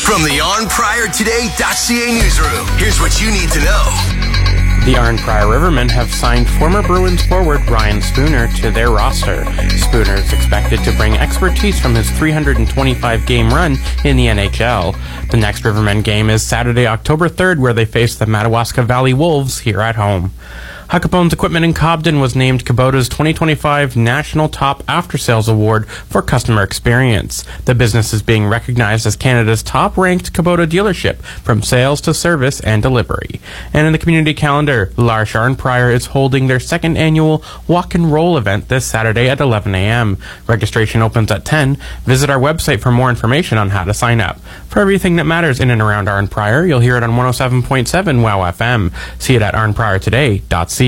From the OnPriorToday.ca newsroom, here's what you need to know. The Arnprior Rivermen have signed former Bruins forward Ryan Spooner to their roster. Spooner is expected to bring expertise from his 325-game run in the NHL. The next Rivermen game is Saturday, October 3rd, where they face the Madawaska Valley Wolves here at home. Huckabones Equipment in Cobden was named Kubota's 2025 National Top After Sales Award for Customer Experience. The business is being recognized as Canada's top-ranked Kubota dealership from sales to service and delivery. And in the community calendar, L'Arche Arnprior is holding their second annual Walk and Roll event this Saturday at 11 a.m. Registration opens at 10. Visit our website for more information on how to sign up. For everything that matters in and around Arnprior, you'll hear it on 107.7 WOW FM. See it at arnpriortoday.ca.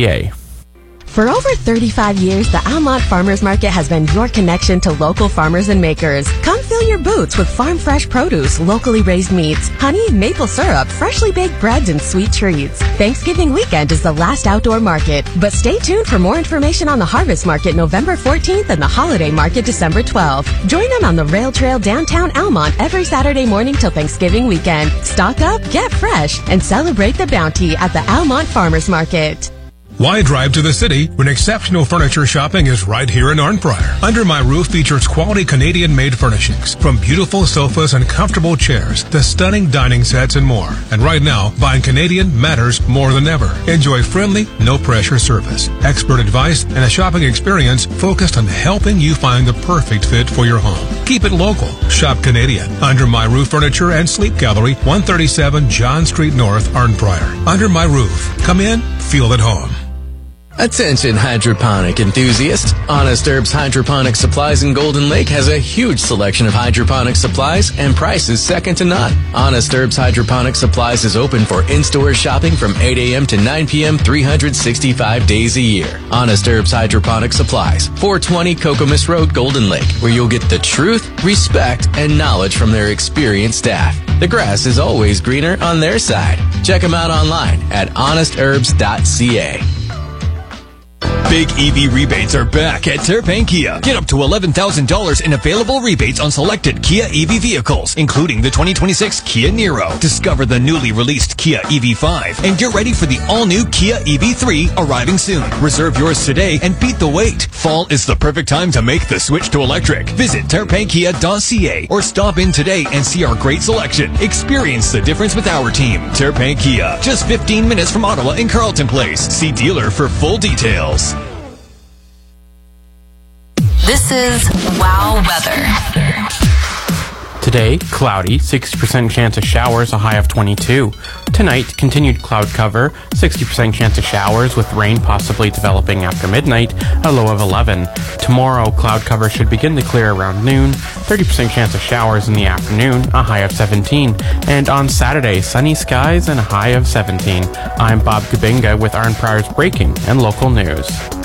For over 35 years, the Almont Farmers Market has been your connection to local farmers and makers. Come fill your boots with farm fresh produce, locally raised meats, honey, maple syrup, freshly baked breads, and sweet treats. Thanksgiving weekend is the last outdoor market, but stay tuned for more information on the Harvest Market November 14th and the Holiday Market December 12th. Join them on the Rail Trail downtown Almont every Saturday morning till Thanksgiving weekend. Stock up, get fresh, and celebrate the bounty at the Almont Farmers Market. Why drive to the city when exceptional furniture shopping is right here in Arnprior? Under My Roof features quality Canadian-made furnishings, from beautiful sofas and comfortable chairs to stunning dining sets and more. And right now, buying Canadian matters more than ever. Enjoy friendly, no-pressure service, expert advice, and a shopping experience focused on helping you find the perfect fit for your home. Keep it local. Shop Canadian. Under My Roof Furniture and Sleep Gallery, 137 John Street North, Arnprior. Under My Roof. Come in, feel at home. Attention hydroponic enthusiasts. Honest Herbs Hydroponic Supplies in Golden Lake has a huge selection of hydroponic supplies and prices second to none. Honest Herbs Hydroponic Supplies is open for in-store shopping from 8 a.m. to 9 p.m. 365 days a year. Honest Herbs Hydroponic Supplies, 420 Kokomis Road, Golden Lake, where you'll get the truth, respect, and knowledge from their experienced staff. The grass is always greener on their side. Check them out online at honestherbs.ca. Big EV rebates are back at Terpain Kia. Get up to $11,000 in available rebates on selected Kia EV vehicles, including the 2026 Kia Niro. Discover the newly released Kia EV5 and get ready for the all-new Kia EV3 arriving soon. Reserve yours today and beat the wait. Fall is the perfect time to make the switch to electric. Visit terpainkia.ca or stop in today and see our great selection. Experience the difference with our team. Terpain Kia, just 15 minutes from Ottawa in Carleton Place. See dealer for full details. This is WOW Weather. Today, cloudy, 60% chance of showers, a high of 22. Tonight, continued cloud cover, 60% chance of showers with rain possibly developing after midnight, a low of 11. Tomorrow, cloud cover should begin to clear around noon, 30% chance of showers in the afternoon, a high of 17. And on Saturday, sunny skies and a high of 17. I'm Bob Kubinga with Arnprior's breaking and local news.